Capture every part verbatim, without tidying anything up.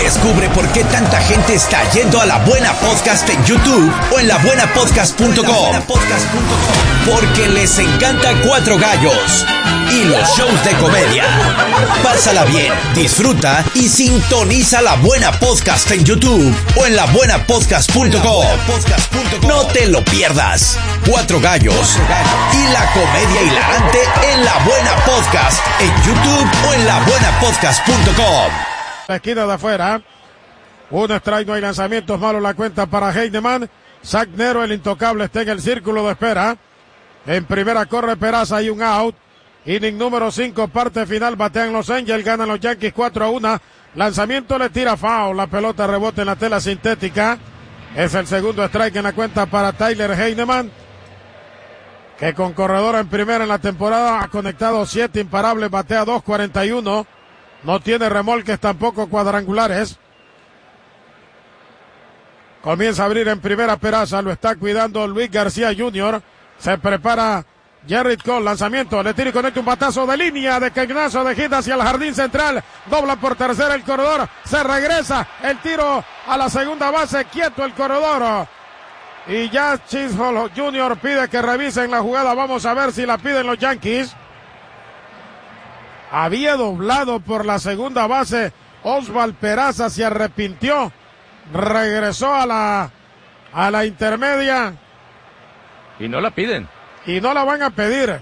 Descubre por qué tanta gente está yendo a La Buena Podcast en YouTube o en la buena podcast punto com. Porque les encanta Cuatro Gallos y los shows de comedia. Pásala bien, disfruta y sintoniza La Buena Podcast en YouTube o en la buena podcast punto com. No te lo pierdas. Cuatro Gallos y la comedia hilarante en La Buena Podcast en YouTube o en la buena podcast punto com. La esquina de afuera, un strike, no hay lanzamientos, malo la cuenta para Heinemann. Zach Nero, el intocable, está en el círculo de espera. En primera corre Peraza, hay un out. Inning número cinco, parte final, batean los Angels, ganan los Yankees cuatro a uno. Lanzamiento le tira foul, la pelota rebota en la tela sintética. Es el segundo strike en la cuenta para Tyler Heinemann, que con corredor en primera en la temporada ha conectado siete imparables, batea dos cuarenta y uno. No tiene remolques, tampoco cuadrangulares. Comienza a abrir en primera Peraza, lo está cuidando Luis García junior Se prepara Gerrit Cole, lanzamiento, le tira y conecta un batazo de línea, de cañonazo de hit hacia el jardín central. Dobla por tercera el corredor, se regresa el tiro a la segunda base, quieto el corredor. Y ya Chisholm junior pide que revisen la jugada, vamos a ver si la piden los Yankees. Había doblado por la segunda base Oswald Peraza, se arrepintió, regresó a la a la intermedia y no la piden y no la van a pedir.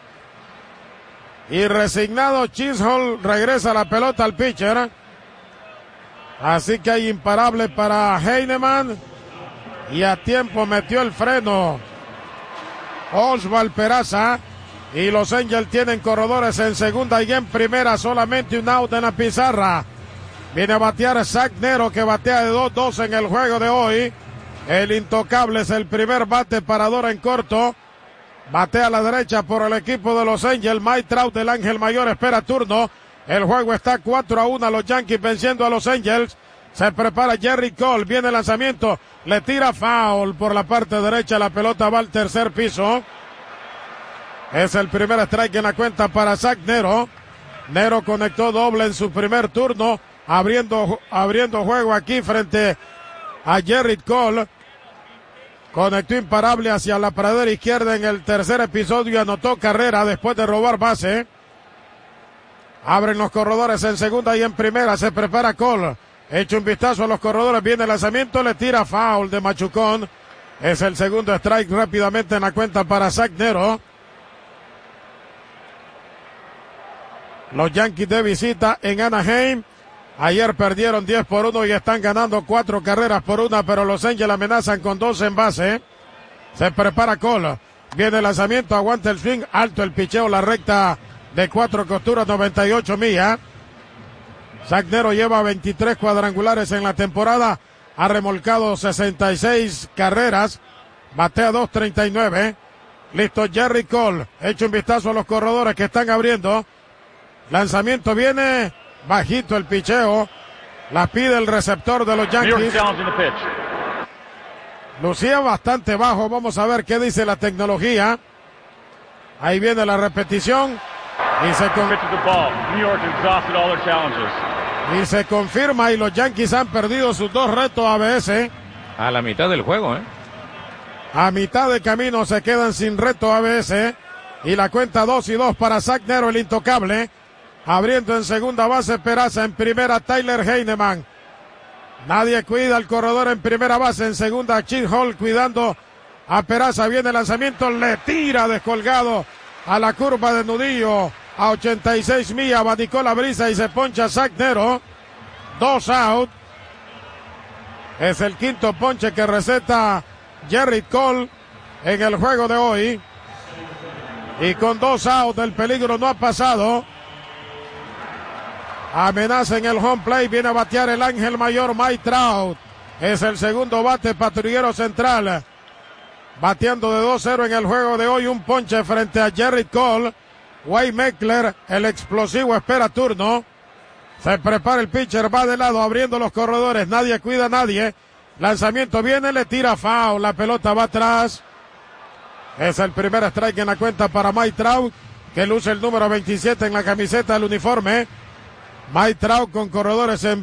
Y resignado Chisholm regresa la pelota al pitcher, así que hay imparable para Heinemann y a tiempo metió el freno Oswald Peraza. Y los Angels tienen corredores en segunda y en primera, solamente un out en la pizarra. Viene a batear Zach Nero, que batea de dos dos en el juego de hoy. El intocable es el primer bate parador en corto. Batea a la derecha por el equipo de los Angels. Mike Trout del Ángel Mayor espera turno. El juego está cuatro a uno, los Yankees venciendo a los Angels. Se prepara Gerrit Cole, viene el lanzamiento, le tira foul por la parte derecha, la pelota va al tercer piso. Es el primer strike en la cuenta para Zach Nero. Nero conectó doble en su primer turno, abriendo, abriendo juego aquí frente a Gerrit Cole. Conectó imparable hacia la pradera izquierda en el tercer episodio y anotó carrera después de robar base. Abren los corredores en segunda y en primera, se prepara Cole. Echa un vistazo a los corredores, viene el lanzamiento, le tira foul de machucón. Es el segundo strike rápidamente en la cuenta para Zach Nero. Los Yankees de visita en Anaheim. Ayer perdieron diez por uno y están ganando cuatro carreras por una, pero los Angels amenazan con dos en base. Se prepara Cole. Viene el lanzamiento, aguanta el swing, alto el picheo, la recta de cuatro costuras, noventa y ocho millas. Zach Nero lleva veintitrés cuadrangulares en la temporada. Ha remolcado sesenta y seis carreras. Batea dos treinta y nueve. Listo Gerrit Cole. Echa un vistazo a los corredores que están abriendo. Lanzamiento viene, bajito el picheo, la pide el receptor de los Yankees. Lucía bastante bajo, vamos a ver qué dice la tecnología. Ahí viene la repetición y se, con... y se confirma y los Yankees han perdido sus dos retos A B S. A la mitad del juego, ¿eh? A mitad de camino se quedan sin reto A B S y la cuenta dos y dos para Zach Nero, el intocable. Abriendo en segunda base Peraza, en primera Tyler Heinemann. Nadie cuida al corredor en primera base, en segunda Chisholm cuidando a Peraza. Viene el lanzamiento, le tira descolgado a la curva de nudillo a ochenta y seis millas, abanicó la brisa y se poncha Zach Nero. Dos out. Es el quinto ponche que receta Gerrit Cole en el juego de hoy. Y con dos outs el peligro no ha pasado. Amenaza en el home plate, viene a batear el Ángel Mayor Mike Trout. Es el segundo bate patrullero central. Bateando de dos cero en el juego de hoy, un ponche frente a Gerrit Cole. Wade Meckler, el explosivo, espera turno. Se prepara el pitcher, va de lado abriendo los corredores, nadie cuida a nadie. Lanzamiento viene, le tira foul, la pelota va atrás. Es el primer strike en la cuenta para Mike Trout, que luce el número veintisiete en la camiseta del uniforme. Mike Trout con corredores en